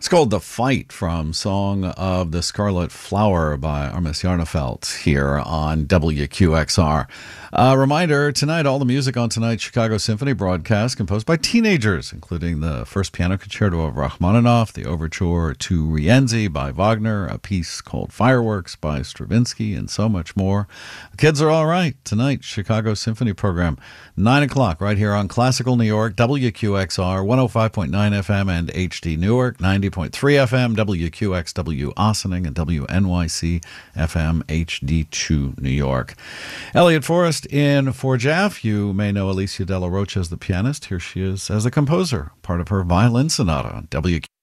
It's called The Fight from Song of the Scarlet Flower by Armis Jarnefelt here on WQXR. Reminder, tonight, all the music on tonight's Chicago Symphony broadcast composed by teenagers, including the first piano concerto of Rachmaninoff, the overture to Rienzi by Wagner, a piece called Fireworks by Stravinsky, and so much more. The kids are all right. Tonight, Chicago Symphony program, 9 o'clock, right here on Classical New York, WQXR, 105.9 FM and HD Newark, 90.3 FM, WQXW Ossining, and WNYC FM HD2 New York. Elliot Forrest in for Jeff. You may know Alicia De La Rocha as the pianist. Here she is as a composer, part of her violin sonata on WQXR.